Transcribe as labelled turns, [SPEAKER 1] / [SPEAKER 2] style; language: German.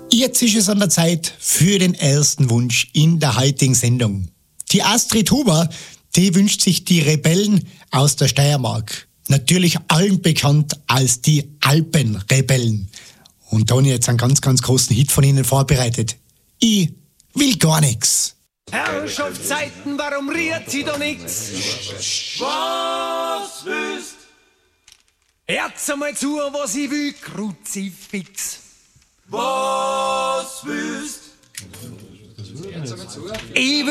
[SPEAKER 1] Jetzt ist es an der Zeit für den ersten Wunsch in der heutigen Sendung. Die Astrid Huber, die wünscht sich die Rebellen aus der Steiermark. Natürlich allen bekannt als die Alpenrebellen. Und da habe ich jetzt einen ganz, ganz großen Hit von ihnen vorbereitet. Ich will gar nix.
[SPEAKER 2] Herrschaftszeiten, warum rührt sie da nix? Was willst? Hört's einmal zu, was ich will, Kruzifix. Was willst? Ich will